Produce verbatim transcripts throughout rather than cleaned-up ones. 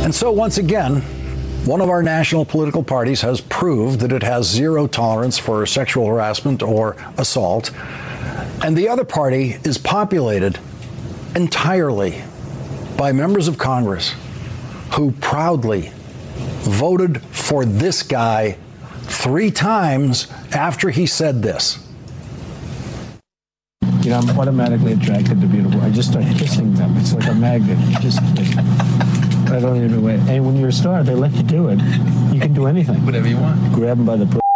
And so once again, one of our national political parties has proved that it has zero tolerance for sexual harassment or assault. And the other party is populated entirely by members of Congress who proudly voted for this guy three times after he said this. You know, I'm automatically attracted to beautiful. I just start kissing them. It's like a magnet. You just, I don't even wait. And when you're a star, they let you do it. You can do anything. Whatever you want. Grab them by the. Pro-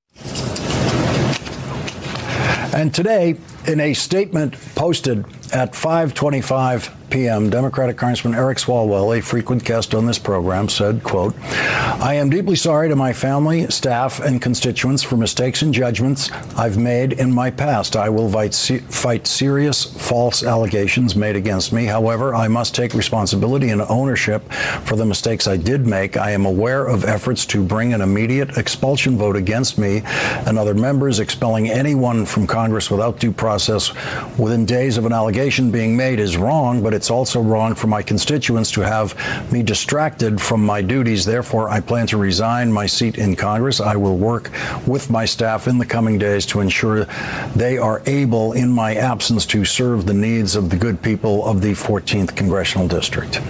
and today, in a statement posted at five twenty-five p.m., Democratic Congressman Eric Swalwell, a frequent guest on this program, said, quote, "I am deeply sorry to my family, staff, and constituents for mistakes and judgments I've made in my past. I will fight, fight serious false allegations made against me. However, I must take responsibility and ownership for the mistakes I did make. I am aware of efforts to bring an immediate expulsion vote against me and other members. Expelling anyone from Congress without due process within days of an allegation being made is wrong, but it's also wrong for my constituents to have me distracted from my duties. Therefore, I plan to resign my seat in Congress. I will work with my staff in the coming days to ensure they are able, in my absence, to serve the needs of the good people of the fourteenth Congressional District."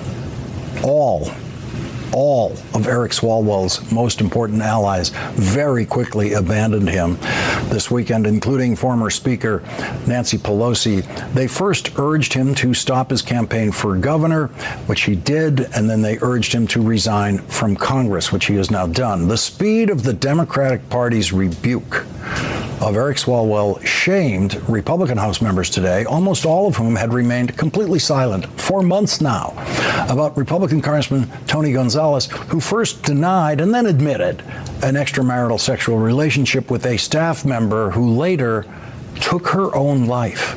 All all of Eric Swalwell's most important allies very quickly abandoned him this weekend, including former Speaker Nancy Pelosi. They first urged him to stop his campaign for governor, which he did, and then they urged him to resign from Congress, which he has now done. The speed of the Democratic Party's rebuke of Eric Swalwell shamed Republican House members today, almost all of whom had remained completely silent for months now, about Republican Congressman Tony Gonzalez, who first denied and then admitted an extramarital sexual relationship with a staff member who later took her own life.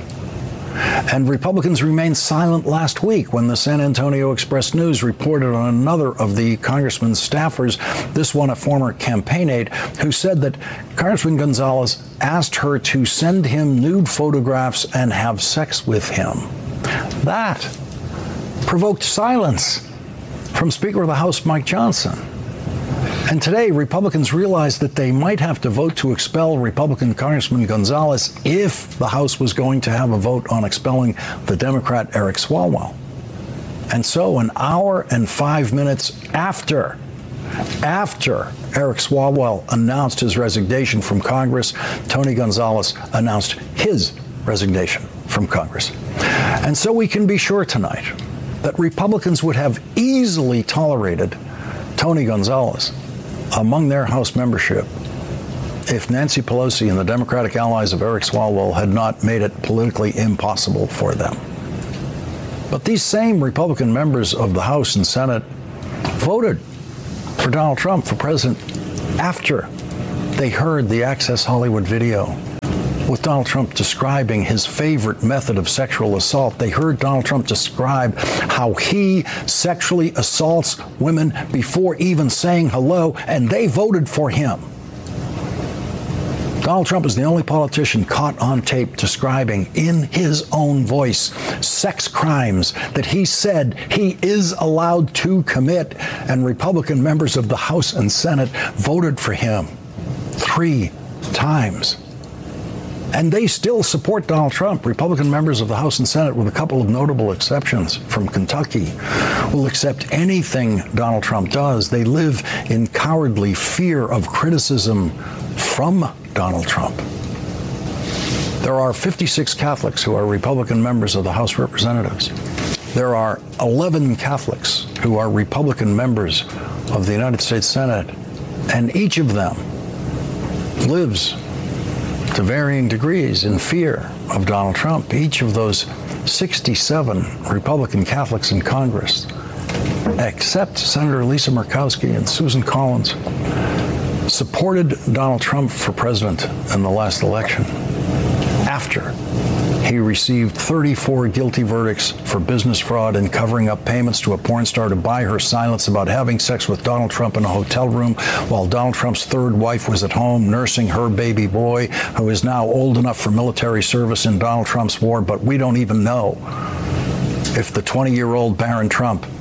And Republicans remained silent last week when the San Antonio Express-News reported on another of the congressman's staffers, this one a former campaign aide, who said that Congressman Gonzalez asked her to send him nude photographs and have sex with him. That provoked silence from Speaker of the House Mike Johnson. And today, Republicans realized that they might have to vote to expel Republican Congressman Gonzalez if the House was going to have a vote on expelling the Democrat Eric Swalwell. And so an hour and five minutes after, after Eric Swalwell announced his resignation from Congress, Tony Gonzalez announced his resignation from Congress. And so we can be sure tonight that Republicans would have easily tolerated Tony Gonzalez among their House membership if Nancy Pelosi and the Democratic allies of Eric Swalwell had not made it politically impossible for them. But these same Republican members of the House and Senate voted for Donald Trump for president after they heard the Access Hollywood video with Donald Trump describing his favorite method of sexual assault. They heard Donald Trump describe how he sexually assaults women before even saying hello, and they voted for him. Donald Trump is the only politician caught on tape describing in his own voice sex crimes that he said he is allowed to commit, and Republican members of the House and Senate voted for him three times. And they still support Donald Trump. Republican members of the House and Senate, with a couple of notable exceptions from Kentucky, will accept anything Donald Trump does. They live in cowardly fear of criticism from Donald Trump. There are fifty-six Catholics who are Republican members of the House of Representatives. There are eleven Catholics who are Republican members of the United States Senate. And each of them lives to varying degrees in fear of Donald Trump. Each of those sixty-seven Republican Catholics in Congress, except Senator Lisa Murkowski and Susan Collins, supported Donald Trump for president in the last election after he received thirty-four guilty verdicts for business fraud and covering up payments to a porn star to buy her silence about having sex with Donald Trump in a hotel room while Donald Trump's third wife was at home nursing her baby boy, who is now old enough for military service in Donald Trump's war. But we don't even know if the twenty-year-old Barron Trump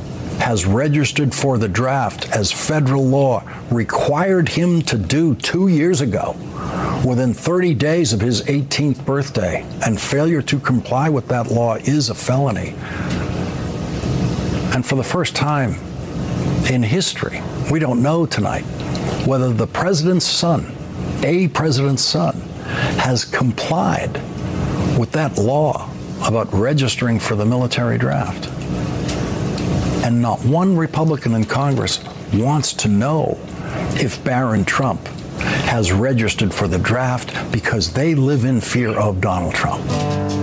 has registered for the draft as federal law required him to do two years ago, within thirty days of his eighteenth birthday, and failure to comply with that law is a felony. And for the first time in history, we don't know tonight whether the president's son, a president's son, has complied with that law about registering for the military draft. And not one Republican in Congress wants to know if Barron Trump has registered for the draft, because they live in fear of Donald Trump.